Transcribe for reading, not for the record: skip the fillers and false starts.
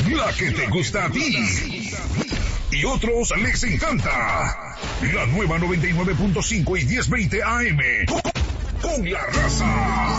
La que te gusta a ti. Y otros les encanta. La nueva 99.5 y 1020 AM. Con la raza.